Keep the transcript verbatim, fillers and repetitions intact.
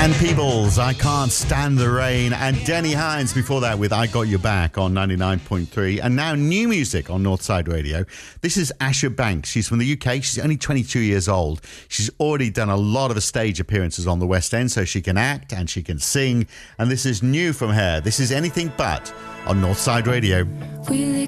And Peebles, I Can't Stand the Rain, and Denny Hines before that with I Got Your Back on ninety-nine point three, and now new music on Northside Radio. This is Asher Banks. She's from the U K. She's only twenty-two years old. She's already done a lot of stage appearances on the West End, so she can act and she can sing, and this is new from her. This is Anything But on Northside Radio. We